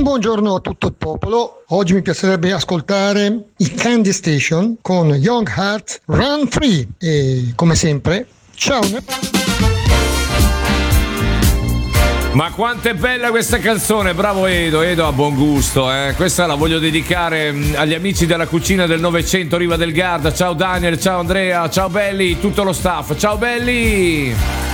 buongiorno a tutto il popolo. Oggi mi piacerebbe ascoltare i Candy Station con Young Heart Run Free e come sempre, ciao! Ma quanto è bella questa canzone, bravo Edo ha buon gusto, Questa la voglio dedicare agli amici della cucina del Novecento, Riva del Garda. Ciao Daniel, ciao Andrea, ciao belli, tutto lo staff, ciao belli!